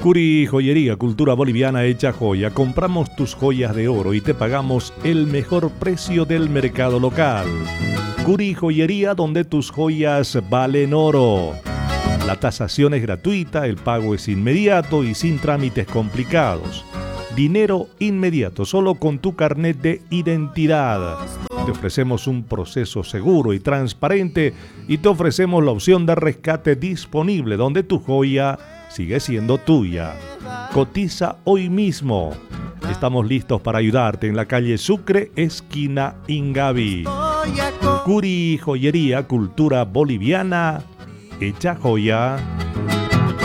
Curi Joyería, cultura boliviana hecha joya. Compramos tus joyas de oro y te pagamos el mejor precio del mercado local. Curi Joyería, donde tus joyas valen oro. La tasación es gratuita, el pago es inmediato y sin trámites complicados. Dinero inmediato, solo con tu carnet de identidad. Te ofrecemos un proceso seguro y transparente y te ofrecemos la opción de rescate disponible donde tu joya sigue siendo tuya. Cotiza hoy mismo. Estamos listos para ayudarte en la calle Sucre, esquina Ingaví. Curi Joyería, cultura boliviana hecha joya.